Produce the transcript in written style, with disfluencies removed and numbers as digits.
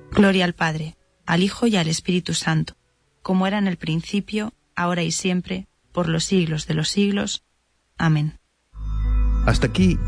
Gloria al Padre, al Hijo y al Espíritu Santo, como era en el principio, ahora y siempre, por los siglos de los siglos. Amén. Hasta aquí